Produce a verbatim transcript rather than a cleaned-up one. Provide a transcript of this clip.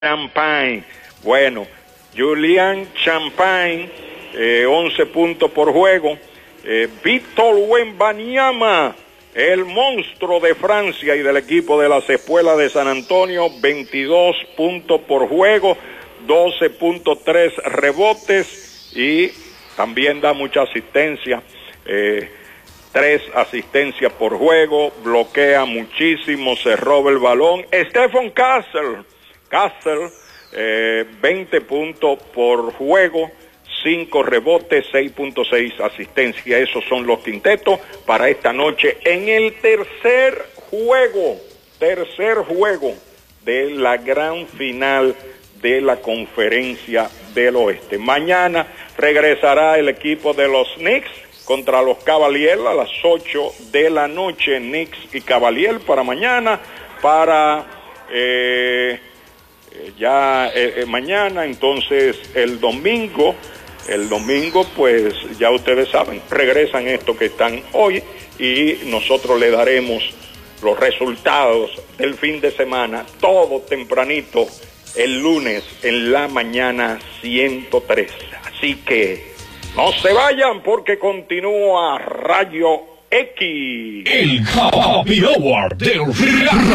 Champagne. Bueno, Julian Champagne, eh, once puntos por juego. Eh, Víctor Wembanyama, el monstruo de Francia y del equipo de las Espuelas de San Antonio, veintidós puntos por juego, doce punto tres rebotes y también da mucha asistencia. Eh, tres asistencias por juego, bloquea muchísimo, se roba el balón. Stephen Castle, Castle, eh, veinte puntos por juego, cinco rebotes, seis punto seis asistencia. Esos son los quintetos para esta noche en el tercer juego, tercer juego de la gran final de la Conferencia del Oeste. Mañana regresará el equipo de los Knicks contra los Cavaliers a las ocho de la noche. Knicks y Cavaliers para mañana, para eh, ya eh, mañana, entonces el domingo, el domingo pues ya ustedes saben, regresan estos que están hoy y nosotros le daremos los resultados del fin de semana, todo tempranito, el lunes en la mañana ciento tres. Así que no se vayan porque continúa Rayo X. El Happy Hour del